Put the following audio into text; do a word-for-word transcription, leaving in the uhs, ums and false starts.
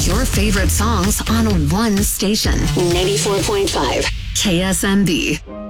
your favorite songs on one station. ninety-four point five K S M B.